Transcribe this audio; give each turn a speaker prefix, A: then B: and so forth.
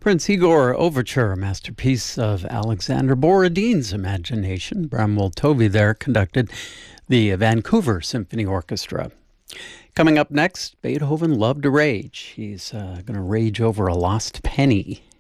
A: Prince Igor Overture, a masterpiece of Alexander Borodin's imagination. Bramwell Tovey there conducted the Vancouver Symphony Orchestra. Coming up next, Beethoven loved to rage. He's going to rage over a lost penny.